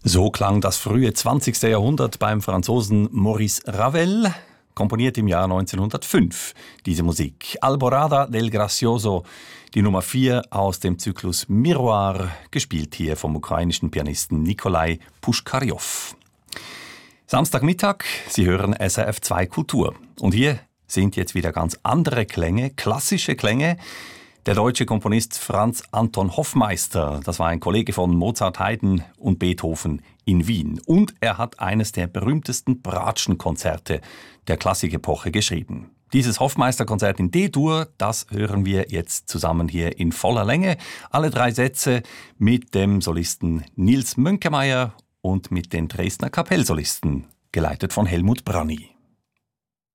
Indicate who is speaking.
Speaker 1: So klang das frühe 20. Jahrhundert beim Franzosen Maurice Ravel, komponiert im Jahr 1905 diese Musik. Alborada del Gracioso, die Nummer 4 aus dem Zyklus Miroir, gespielt hier vom ukrainischen Pianisten Nikolai Puschkarjow. Samstagmittag, Sie hören SRF 2 Kultur. Und hier sind jetzt wieder ganz andere Klänge, klassische Klänge. Der deutsche Komponist Franz Anton Hoffmeister, das war ein Kollege von Mozart, Haydn und Beethoven in Wien. Und er hat eines der berühmtesten Bratschenkonzerte der Klassikepoche geschrieben. Dieses Hoffmeister-Konzert in D-Dur, das hören wir jetzt zusammen hier in voller Länge. Alle 3 Sätze mit dem Solisten Nils Mönkemeyer und mit den Dresdner Kapellsolisten, geleitet von Helmut Branny.